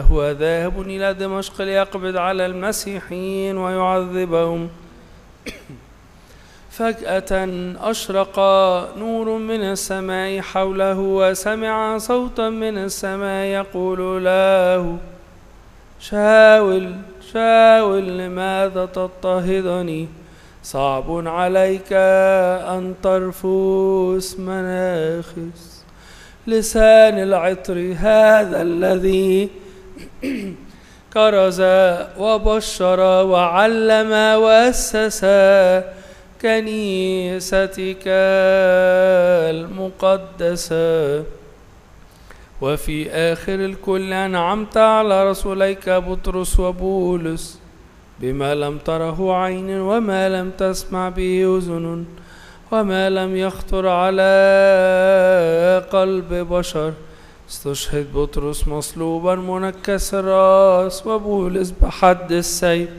هو ذاهب إلى دمشق ليقبض على المسيحيين ويعذبهم. فجأة أشرق نور من السماء حوله، وسمع صوتا من السماء يقول له: شاول شاول لماذا تضطهدني؟ صعب عليك أن ترفع مناخس. لسان العطر هذا الذي كرز وبشر وعلم وأسس كنيستك المقدسة. وفي آخر الكل أنعمت على رسوليك بطرس وبولس بما لم تره عين، وما لم تسمع به أذن، وما لم يخطر على قلب بشر. استشهد بطرس مصلوبا منكس الرأس، وبولس بحد السيف.